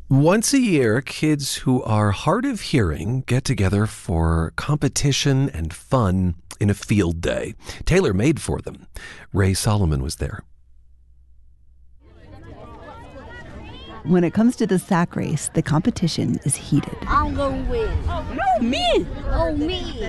Once a year, kids who are hard of hearing get together for competition and fun in a field day, tailor-made for them. Ray Solomon was there. When it comes to the sack race, the competition is heated. I'm going to win. No, me! Oh, me!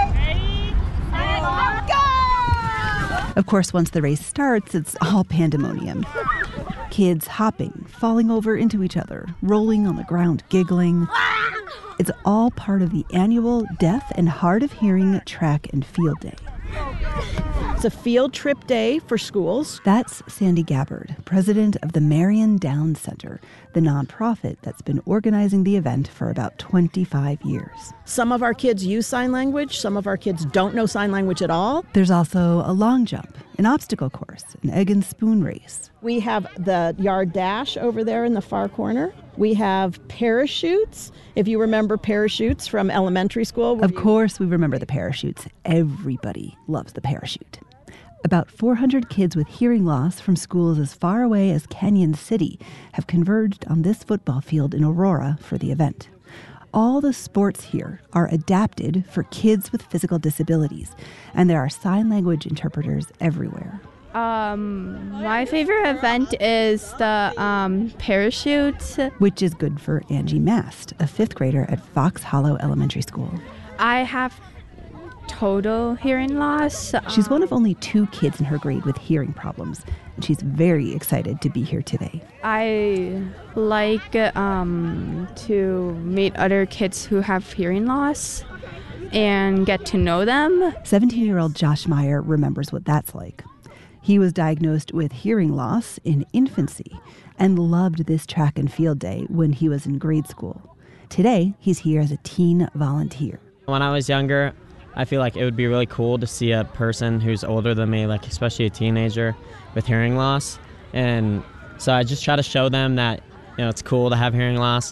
Of course, once the race starts, it's all pandemonium. Kids hopping, falling over into each other, rolling on the ground, giggling. It's all part of the annual Deaf and Hard of Hearing Track and Field Day. It's a field trip day for schools. That's Sandy Gabbard, president of the Marion Downs Center, the nonprofit that's been organizing the event for about 25 years. Some of our kids use sign language. Some of our kids don't know sign language at all. There's also a long jump, an obstacle course, an egg and spoon race. We have the yard dash over there in the far corner. We have parachutes. If you remember parachutes from elementary school. Of course, we remember the parachutes. Everybody loves the parachute. About 400 kids with hearing loss from schools as far away as Canyon City have converged on this football field in Aurora for the event. All the sports here are adapted for kids with physical disabilities, and there are sign language interpreters everywhere. My favorite event is the parachute. Which is good for Angie Mast, a fifth grader at Fox Hollow Elementary School. I have total hearing loss. She's one of only 2 kids in her grade with hearing problems, and she's very excited to be here today. I like to meet other kids who have hearing loss and get to know them. 17-year-old Josh Meyer remembers what that's like. He was diagnosed with hearing loss in infancy and loved this track and field day when he was in grade school. Today, he's here as a teen volunteer. When I was younger, I feel like it would be really cool to see a person who's older than me, like especially a teenager with hearing loss. And so I just try to show them that, it's cool to have hearing loss.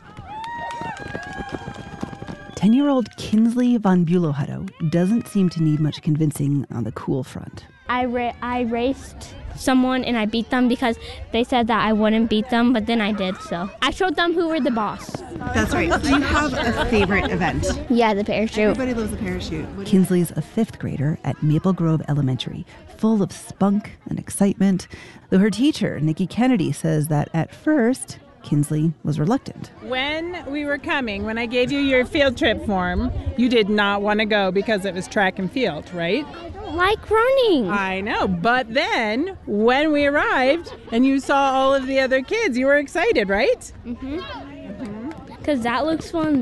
10-year-old Kinsley Von Bulohutto doesn't seem to need much convincing on the cool front. I raced someone and I beat them because they said that I wouldn't beat them, but then I did, so. I showed them who were the boss. That's right. Do you have a favorite event? Yeah, the parachute. Everybody loves the parachute. Kinsley's a fifth grader at Maple Grove Elementary, full of spunk and excitement, though her teacher, Nikki Kennedy, says that at first, Kinsley was reluctant. When we were coming, when I gave you your field trip form, you did not want to go because it was track and field, right? Like running. I know, but then when we arrived and you saw all of the other kids, you were excited, right? Because that looks fun,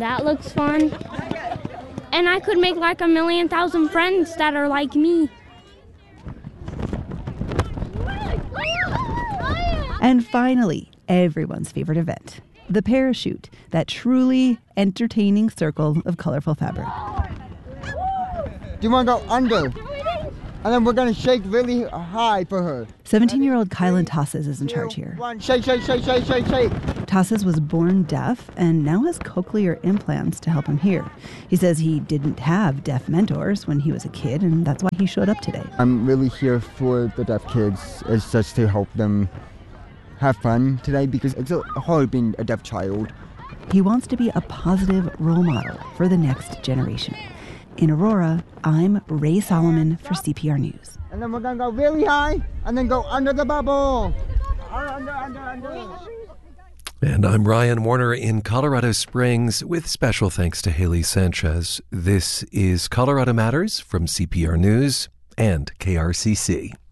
and I could make like 1,000,000 friends that are like me. And finally, everyone's favorite event, the parachute, that truly entertaining circle of colorful fabric. Do you want to go under? And then we're going to shake really high for her. 17-year-old Kylan Tosses is in charge here. Shake, shake, shake, shake, shake, shake. Tosses was born deaf and now has cochlear implants to help him hear. He says he didn't have deaf mentors when he was a kid, and that's why he showed up today. I'm really here for the deaf kids. It's just to help them have fun today because it's hard being a deaf child. He wants to be a positive role model for the next generation. In Aurora, I'm Ray Solomon for CPR News. And then we're going to go really high and then go under the bubble. Under. And I'm Ryan Warner in Colorado Springs with special thanks to Haley Sanchez. This is Colorado Matters from CPR News and KRCC.